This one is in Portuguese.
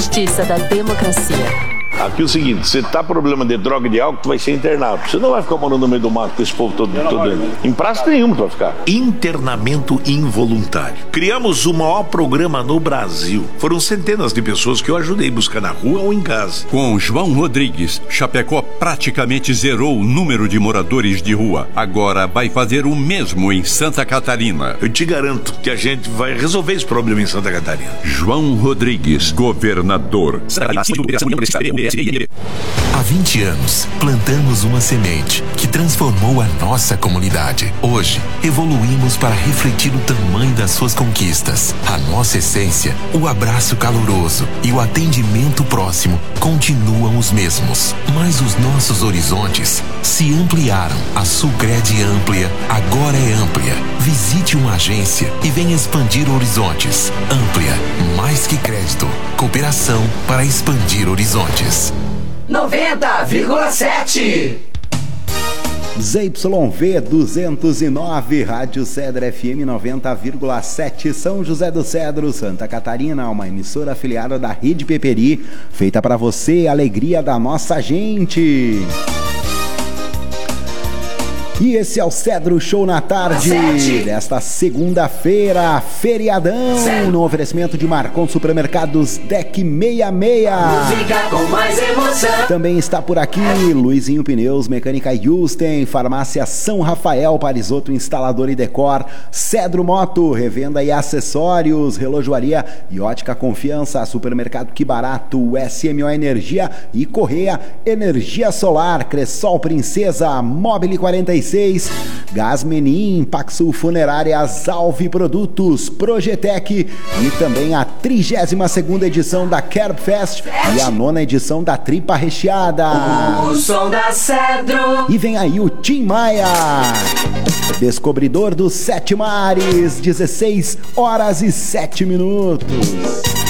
Justiça da democracia. Aqui é o seguinte, você tá problema de droga e de álcool, tu vai ser internado. Você não vai ficar morando no meio do mato com esse povo todo em praça nenhuma tu vai ficar. Internamento involuntário. Criamos o maior programa no Brasil. Foram centenas de pessoas que eu ajudei a buscar na rua ou em casa. Com João Rodrigues, Chapecó praticamente zerou o número de moradores de rua. Agora vai fazer o mesmo em Santa Catarina. Eu te garanto que a gente vai resolver esse problema em Santa Catarina. João Rodrigues, governador. Há 20 anos, plantamos uma semente que transformou a nossa comunidade. Hoje, evoluímos para refletir o tamanho das suas conquistas. A nossa essência, o abraço caloroso e o atendimento próximo continuam os mesmos. Mas os nossos horizontes se ampliaram. A Sulcred Amplia agora é Amplia. Visite uma agência e venha expandir horizontes. Amplia, mais que crédito. Cooperação para expandir horizontes. 90,7 ZYV 209, Rádio Cedro FM 90,7, São José do Cedro, Santa Catarina, uma emissora afiliada da Rede Peperi, feita para você, alegria da nossa gente. E esse é o Cedro Show na tarde desta segunda-feira, feriadão, no oferecimento de Marcon Supermercados DEC 66. Música com mais emoção. Também está por aqui Luizinho Pneus, Mecânica Yusten, Farmácia São Rafael, Parisoto Instalador e Decor, Cedro Moto, Revenda e Acessórios, Relojoaria e Ótica Confiança, Supermercado Que Barato, SMO Energia e Correia Energia Solar, Cressol Princesa, Mobile 46, Gás Menin, Paxul Funerárias, Alve Produtos, Projetec e também a 32ª edição da Kerb Fest e a 9ª edição da Tripa Recheada. O som da Cedro. E vem aí o Tim Maia, descobridor dos 7 mares, 16 horas e 7 minutos.